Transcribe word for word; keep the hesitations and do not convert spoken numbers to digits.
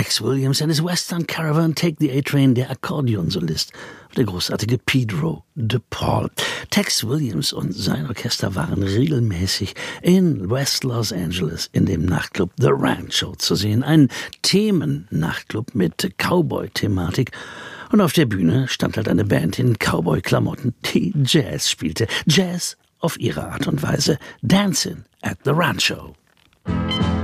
Tex Williams and his Western Caravan, Take the A-Train, der Akkordeonsolist, der großartige Pedro de Paul. Tex Williams und sein Orchester waren regelmäßig in West Los Angeles in dem Nachtclub The Rancho zu sehen. Ein Themen-Nachtclub mit Cowboy-Thematik. Und auf der Bühne stand halt eine Band in Cowboy-Klamotten, die Jazz spielte. Jazz auf ihre Art und Weise. Dancing at the Rancho.